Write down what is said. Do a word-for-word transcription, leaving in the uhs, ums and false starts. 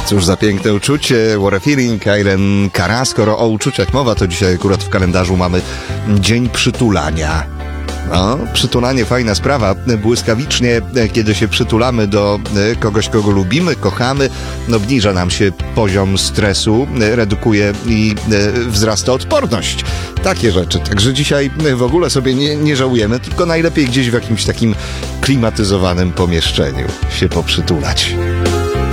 Cóż za piękne uczucie, what a feeling, Irene Cara. Skoro o uczuciach mowa, to dzisiaj akurat w kalendarzu mamy Dzień Przytulania. No, przytulanie fajna sprawa. Błyskawicznie, kiedy się przytulamy do kogoś, kogo lubimy, kochamy, obniża nam się poziom stresu, redukuje i wzrasta odporność. Takie rzeczy. Także dzisiaj w ogóle sobie nie, nie żałujemy, tylko najlepiej gdzieś w jakimś takim klimatyzowanym pomieszczeniu się poprzytulać.